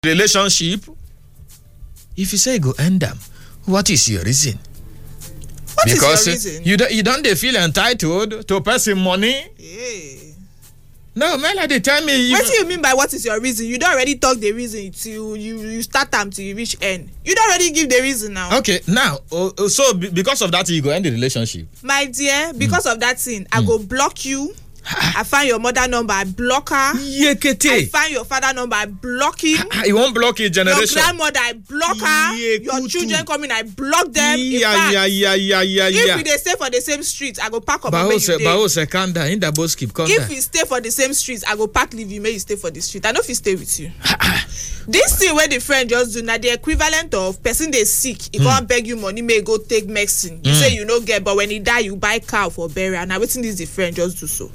relationship? If you say go end them, what is your reason? What because is your reason? You don't they feel entitled to person money? Yeah. No, Melody, tell me. What do you mean by what is your reason? You don't already talk the reason till you start them till you reach end. You don't already give the reason now. Okay, now, so because of that, you go end the relationship. My dear, because of that thing, I go block you. I find your mother number, I block her. Yekete. I find your father number, I block him. You won't block your generation. Your grandmother, I block her. Your children coming, I block them. In fact, if we stay for the same street, I go pack up and make you If we stay for the same street, I go pack leave you, may you stay for the street. I know if you stay with you. This thing where the friend just do now the equivalent of person they sick, he can't beg you money, may go take medicine. You say you no get, but when he die, you buy cow for burial. Now waiting this the friend just do so.